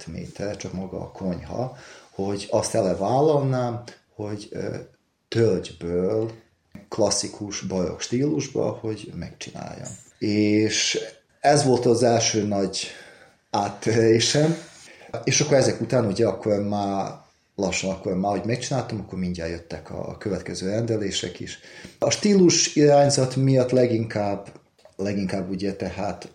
négyzetméter, csak maga a konyha, hogy azt vállalnám, hogy tölgyből klasszikus barokk stílusba, hogy megcsináljam. És ez volt az első nagy áttörésem, és akkor ezek után ugye akkor már hogy megcsináltam, akkor mindjárt jöttek a következő rendelések is. A stílus irányzat miatt leginkább ugye tehát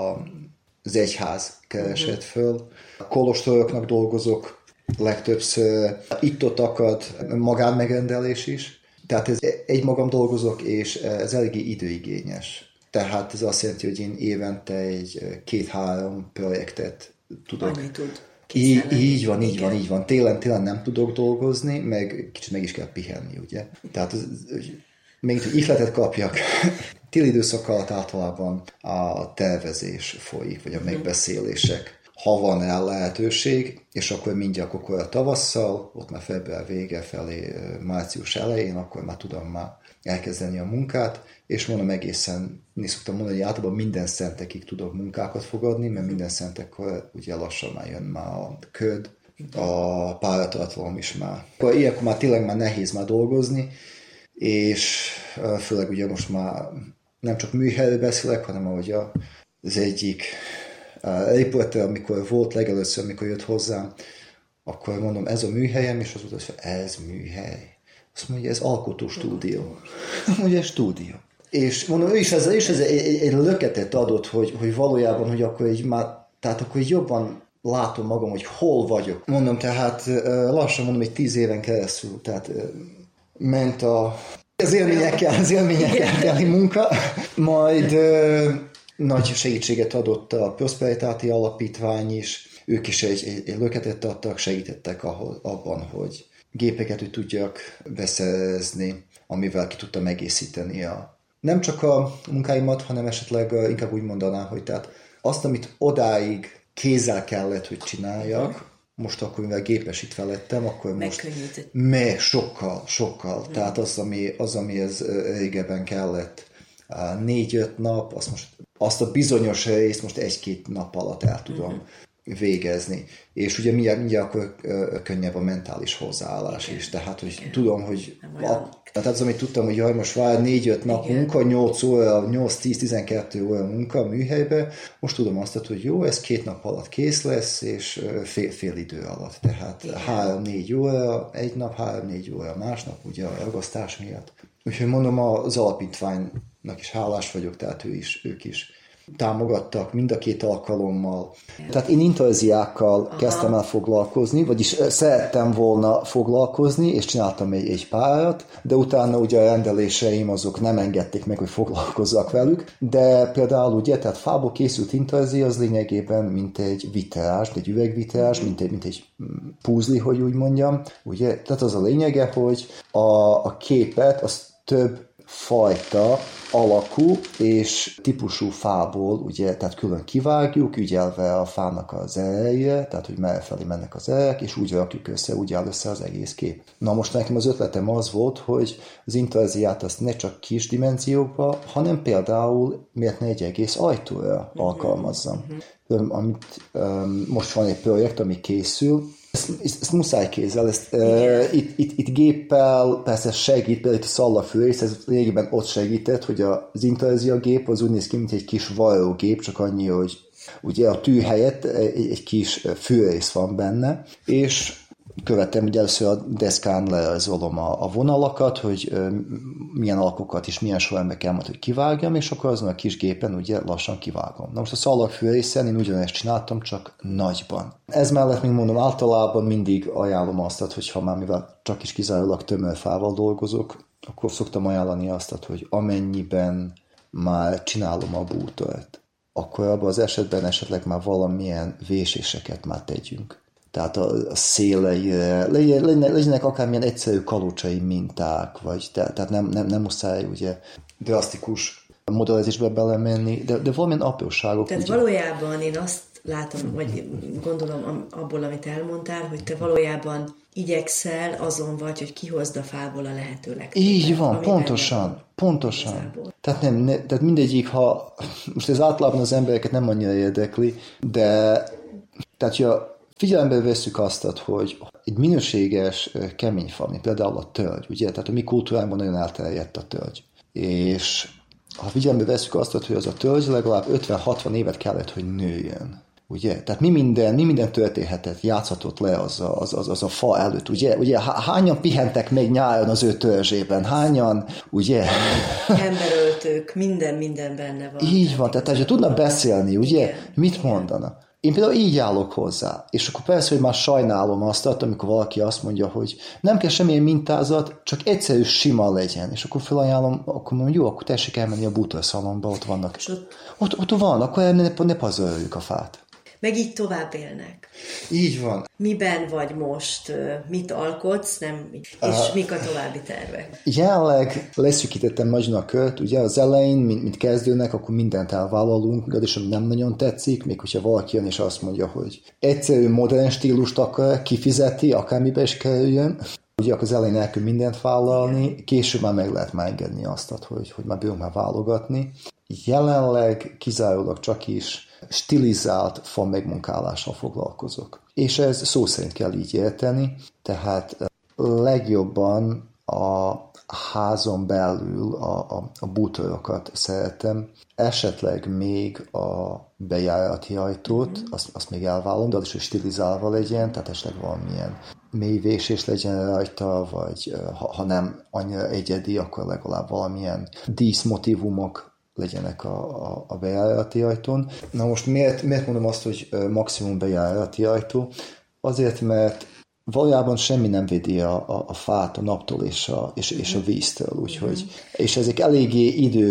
az egyház keresett föl. Kolostoroknak dolgozok legtöbbször, itt-ott akad magánmegrendelés is, tehát ez egymagam dolgozok, és ez eléggé időigényes. Tehát ez azt jelenti, hogy én évente egy 2-3 projektet tudok. Annyi tud. Így van. Télen nem tudok dolgozni, meg kicsit meg is kell pihenni, ugye. Tehát még hogy ihletet kapjak, téli időszak alatt általában a tervezés folyik, vagy a megbeszélések. Ha van el lehetőség, és akkor mindjárt akkor a tavasszal, ott már február vége felé, március elején, akkor már tudom elkezdeni a munkát, és mondom egészen, szoktam mondani, hogy általában minden szentekig tudok munkákat fogadni, mert minden szentekkor ugye lassan már jön már a köd, a páratartalom is már. Ilyenkor már tényleg már nehéz már dolgozni, és főleg ugye most már nem csak műhelyről beszélek, hanem ahogy az egyik riporter, amikor volt legelőször, amikor jött hozzám, akkor mondom, ez a műhelyem, és az volt, hogy ez műhely. Azt mondja, ez alkotó stúdió. Mondja, ez stúdió. És mondom, ő is ez egy löketet adott, hogy valójában, hogy akkor így már, tehát akkor így jobban látom magam, hogy hol vagyok. Mondom, tehát lassan mondom, egy 10 éven keresztül, tehát ment az élményekkel teli munka, majd nagy segítséget adott a Prosperitáti Alapítvány is, ők is egy löketet adtak, segítettek abban, hogy gépeket úgy tudjak beszerezni, amivel ki tudtam egészíteni nem csak a munkáimat, hanem esetleg inkább úgy mondanám, hogy tehát azt, amit odáig kézzel kellett, hogy csináljak, most akkor, mivel gépesítve lettem, akkor most sokkal. Tehát az, ami ez régebben kellett 4-5 nap, azt a bizonyos részt most 1-2 nap alatt el tudom végezni. És ugye mindjárt akkor könnyebb a mentális hozzáállás is. Tehát, hogy tudom, hogy tehát az, amit tudtam, hogy most vár 4-5 nap munka, 8 óra, 8-10-12 óra munka a műhelybe, most tudom azt, hogy jó, ez 2 nap alatt kész lesz, és fél idő alatt. Tehát 3-4 óra egy nap, 3-4 óra másnap, ugye a ragasztás miatt. Úgyhogy mondom, az alapítványnak is hálás vagyok, tehát ők is támogattak mind a 2 alkalommal. Tehát én intarziákkal kezdtem el foglalkozni, vagyis szerettem volna foglalkozni, és csináltam egy párat, de utána ugye a rendeléseim azok nem engedték meg, hogy foglalkozzak velük, de például ugye, tehát fából készült intarzia az lényegében mint egy vitrázs, egy üvegvitrázs, mint egy puzli, hogy úgy mondjam. Ugye, tehát az a lényege, hogy a képet az több fajta alakú és típusú fából, ugye, tehát külön kivágjuk, ügyelve a fának az erejére, tehát hogy merrefelé mennek az erek, és úgy rakjuk össze, úgy áll össze az egész kép. Na most nekem az ötletem az volt, hogy az intarziát azt ne csak kis dimenziókba, hanem például miért ne egy egész ajtóra alkalmazzam. Most van egy projekt, ami készül, ezt muszáj kézzel, itt géppel persze segít, például itt a szallagfűrész, ez régebben ott segített, hogy az intarzia gép az úgy néz ki, mint egy kis varrógép, csak annyi, hogy ugye a tű helyett egy kis fűrész van benne, és követem, ugye először a deszkán lerajzolom a vonalakat, hogy milyen alkokat és milyen sorrendben kell majd, hogy kivágjam, és akkor azon a kis gépen ugye lassan kivágom. Na most a szallagfűrészen én ugyanezt csináltam, csak nagyban. Ez mellett még mondom, általában mindig ajánlom azt, hogy ha már mivel csak is kizárólag tömörfával dolgozok, akkor szoktam ajánlani azt, hogy amennyiben már csinálom a bútort, akkor abban az esetben esetleg már valamilyen véséseket már tegyünk. Tehát a széleire, legyenek akármilyen egyszerű kalocsai minták, vagy tehát nem muszáj ugye drasztikus modellezésbe belemenni, de valamilyen apróságok. Tehát ugye. Valójában én azt látom, vagy gondolom abból, amit elmondtál, hogy te valójában igyekszel, azon vagy, hogy kihozd a fából a lehető legtöbbet. Így van, pontosan. Tehát mindegyik, ha most ez általában az embereket nem annyira érdekli, de tehát ja, figyelembe vesszük azt, hogy egy minőséges kemény fa, mint például a tölgy, ugye? Tehát a mi kultúránkban nagyon elterjedt a tölgy. És ha figyelembe vesszük azt, hogy az a tölgy legalább 50-60 évet kellett, hogy nőjön. Ugye? Tehát mi minden történhetett, játszhatott le az a fa előtt, ugye? Hányan pihentek még nyáron az ő törzsében? Hányan, ugye? Emberöltők, minden benne van. Így van, tehát ha tudna beszélni, ugye? Igen, Mit mondana? Én például így állok hozzá, és akkor persze, hogy már sajnálom azt, amikor valaki azt mondja, hogy nem kell semmilyen mintázat, csak egyszerű, sima legyen, és akkor felajánlom, akkor mondom, jó, akkor tessék elmenni a bútorszalomba, ott vannak. Ott van, akkor ne pazaroljuk a fát. Meg így tovább élnek. Így van. Miben vagy most, mit alkotsz, és mik a további tervek? Jelenleg leszűkítettem nagyon a kört, ugye az elején, mint kezdőnek, akkor mindent elvállalunk, de sem nem nagyon tetszik, még hogyha valaki jön és azt mondja, hogy egyszerű, modern stílust akar, kifizeti, akármibe is kerüljön. Ugye akkor az elején el kell mindent vállalni, később már meg lehet már engedni azt, hogy már bírunk már válogatni. Jelenleg kizárólag csak is stilizált fa megmunkálással foglalkozok. És ez szó szerint kell így érteni, tehát legjobban a házon belül a bútorokat szeretem, esetleg még a bejárati ajtót, azt még elvállom, de az is, hogy stilizálva legyen, tehát esetleg valamilyen mélyvésés legyen rajta, vagy ha nem annyira egyedi, akkor legalább valamilyen díszmotívumok legyenek a bejárati ajtón. Na most miért mondom azt, hogy maximum bejárati ajtó? Azért, mert valójában semmi nem védi a fát a naptól és a víztől, úgyhogy, és ezek eléggé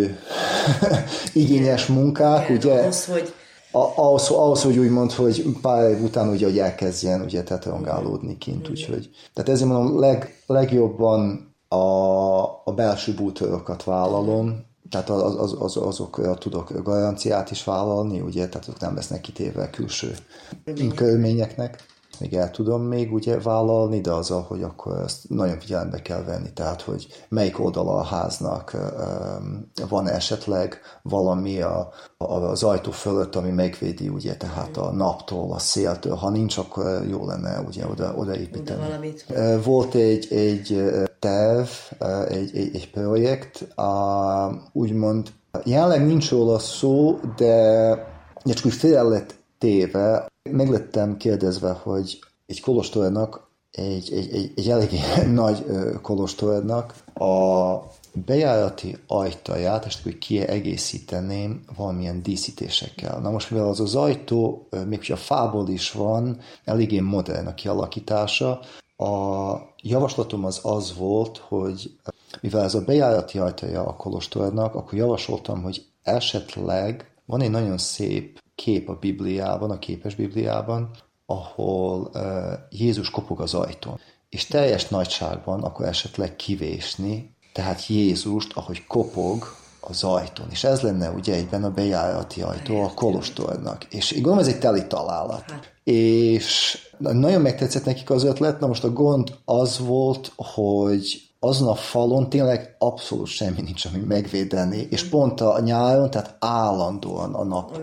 igényes munkák, ugye? Ahhoz, hogy úgymond, hogy pár év után ugye, hogy elkezdjen ugye tetrongálódni kint, úgyhogy. Tehát ezért mondom, legjobban a belső bútorokat vállalom, tehát azokra tudok garanciát is vállalni, ugye, tehát azok nem lesznek kitéve külső körülményeknek. Még el tudom még ugye vállalni, de azzal, hogy akkor ezt nagyon figyelembe kell venni, tehát, hogy melyik oldala a háznak van esetleg valami az ajtó fölött, ami megvédi, ugye, tehát a naptól, a széltől, ha nincs, akkor jó lenne ugye oda építeni. Volt egy terv, egy projekt, úgymond, jelenleg nincs róla szó, de csak úgy félre lett téve, meg lettem kérdezve, hogy egy kolostornak, egy eléggé nagy kolostornak a bejárati ajtaját, és hogy kiegészíteném valamilyen díszítésekkel. Na most, mivel az ajtó, még hogyha fából is van, eléggé modern a kialakítása, a javaslatom az volt, hogy mivel ez a bejárati ajtaja a kolostornak, akkor javasoltam, hogy esetleg van egy nagyon szép kép a Bibliában, a képes Bibliában, ahol Jézus kopog az ajtón. És teljes nagyságban akkor esetleg kivésni, tehát Jézust, ahogy kopog az ajtón. És ez lenne ugye egyben a bejárati ajtó a kolostornak. És így gondolom, ez egy teli találat. És nagyon megtetszett nekik az ötlet, na most a gond az volt, hogy azon a falon tényleg abszolút semmi nincs, ami megvédeni, és pont a nyáron, tehát állandóan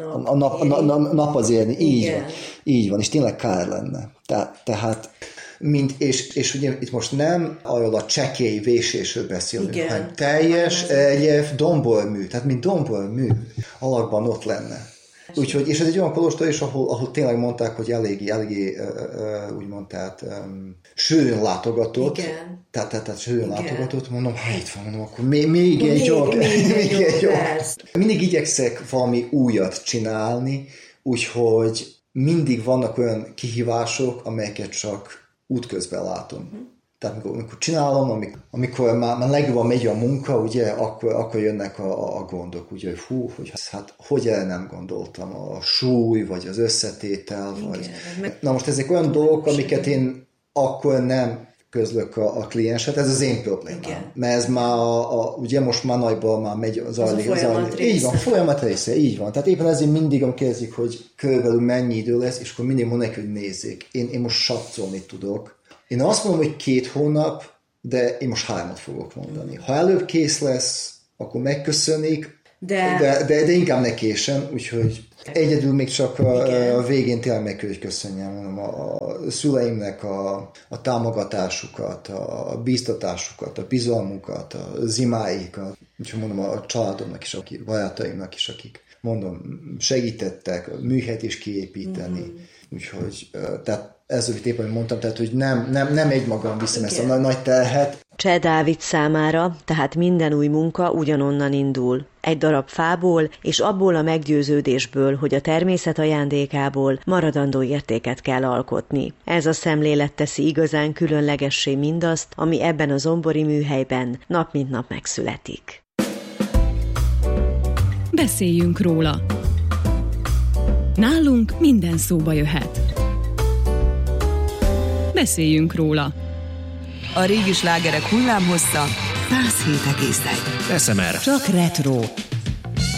a nap az érni. Így van, és tényleg kár lenne. Tehát és ugye itt most nem arról a csekély vésésről beszélünk, hanem teljes dombormű, tehát mint dombormű alakban ott lenne. Úgyhogy, és ez egy olyan kolostor is, ahol tényleg mondták, hogy eléggé úgymond, tehát sűrűn látogatott. Igen. Tehát sűrűn látogatott, mondom, itt van, mondom, akkor még egy jobb. Mindig igyekszek valami újat csinálni, úgyhogy mindig vannak olyan kihívások, amelyeket csak útközben látom. Tehát amikor csinálom, amikor már legjobban megy a munka, ugye, akkor jönnek a gondok, ugye, hogy hát hogy erre nem gondoltam, a súly, vagy az összetétel, vagy... Na most ezek olyan dolgok, amiket én akkor nem közlök a klienset, ez az én problémám. Mert ez már, ugye most már nagyban már megy az folyamat része. Így van, folyamat része, így van. Tehát éppen ezért mindig, amikor kezdjük, hogy körülbelül mennyi idő lesz, és akkor mindig mondják, hogy nézzék. Én most satszolni tudok. Én azt mondom, hogy 2 hónap, de én most 3 fogok mondani. Ha előbb kész lesz, akkor megköszönik, De inkább ne késen, úgyhogy egyedül még csak a végén tényleg meg kell, hogy köszönjem a szüleimnek a támogatásukat, a bíztatásukat, a bizalmukat, az imáikat, úgyhogy mondom a családomnak is, barátaimnak is, akik mondom, segítettek a műhelyt is kiépíteni, úgyhogy tehát ez, amit éppen mondtam, tehát hogy nem egymagam viszem ezt a nagy terhet. Cseh Dávid számára tehát minden új munka ugyanonnan indul. Egy darab fából, és abból a meggyőződésből, hogy a természet ajándékából maradandó értéket kell alkotni. Ez a szemlélet teszi igazán különlegessé mindazt, ami ebben a zombori műhelyben nap mint nap megszületik. Beszéljünk róla. Nálunk minden szóba jöhet. Beszéljünk róla. A régi slágerek hullámhossza 107,1. SMR. Csak retro.